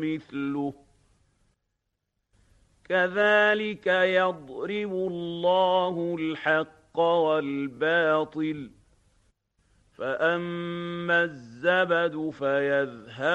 مثله كذلك يضرب الله الحق والباطل فأما الزبد فيذهب